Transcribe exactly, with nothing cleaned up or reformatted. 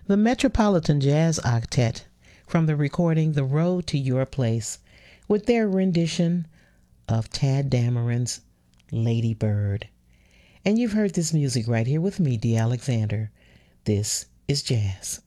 the Metropolitan Jazz Octet from the recording The Road to Your Place with their rendition of Tadd Dameron's Lady Bird. And you've heard this music right here with me, Dee Alexander. This is jazz.